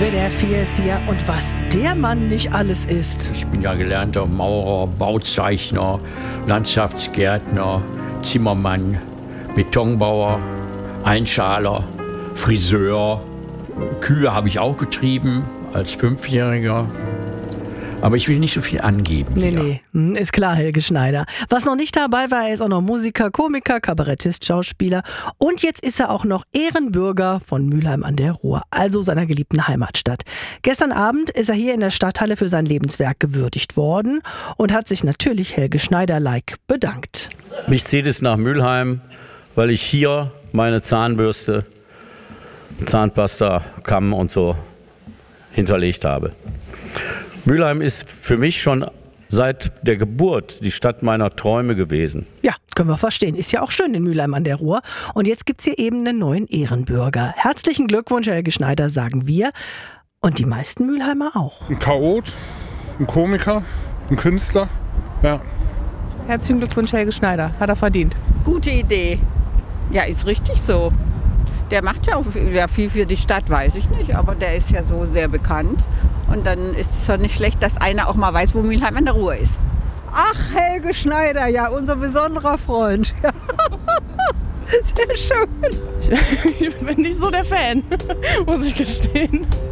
WDR 4 ist hier und was der Mann nicht alles ist. Ich bin ja gelernter Maurer, Bauzeichner, Landschaftsgärtner, Zimmermann, Betonbauer, Einschaler, Friseur. Kühe habe ich auch getrieben als 5-Jähriger. Aber ich will nicht so viel angeben. Nee, ist klar, Helge Schneider. Was noch nicht dabei war, er ist auch noch Musiker, Komiker, Kabarettist, Schauspieler. Und jetzt ist er auch noch Ehrenbürger von Mülheim an der Ruhr, also seiner geliebten Heimatstadt. Gestern Abend ist er hier in der Stadthalle für sein Lebenswerk gewürdigt worden und hat sich natürlich Helge Schneider-like bedankt. Mich zieht es nach Mülheim, weil ich hier meine Zahnbürste, Zahnpasta, Kamm und so hinterlegt habe. Mülheim ist für mich schon seit der Geburt die Stadt meiner Träume gewesen. Ja, können wir verstehen. Ist ja auch schön in Mülheim an der Ruhr. Und jetzt gibt's hier eben einen neuen Ehrenbürger. Herzlichen Glückwunsch, Helge Schneider, sagen wir. Und die meisten Mülheimer auch. Ein Chaot, ein Komiker, ein Künstler. Ja. Herzlichen Glückwunsch, Helge Schneider. Hat er verdient. Gute Idee. Ja, ist richtig so. Der macht ja auch viel für die Stadt, weiß ich nicht. Aber der ist ja so sehr bekannt. Und dann ist es doch nicht schlecht, dass einer auch mal weiß, wo Mülheim an der Ruhr ist. Ach, Helge Schneider, ja, unser besonderer Freund. Sehr schön. Ich bin nicht so der Fan, muss ich gestehen.